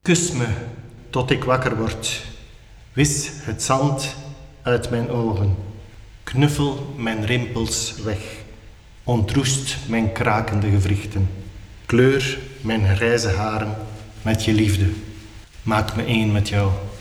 Kus me tot ik wakker word. Wis het zand uit mijn ogen. Knuffel mijn rimpels weg. Ontroest mijn krakende gewrichten. Kleur mijn grijze haren met je liefde. Maak me één met jou.